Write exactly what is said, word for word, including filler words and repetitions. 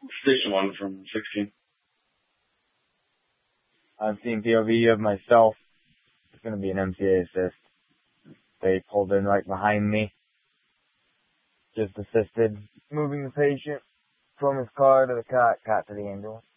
Station one from sixteen. I've seen P O V of myself. It's going to be an M T A assist. They pulled in right behind me. Just assisted moving the patient from his car to the cot, cot to the ambulance.